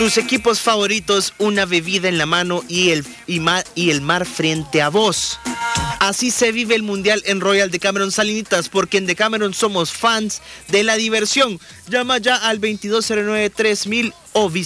Tus equipos favoritos, una bebida en la mano y el mar frente a vos. Así se vive el Mundial en Royal Decameron Salinitas, porque en Decameron somos fans de la diversión. Llama ya al 2209-3000 o visita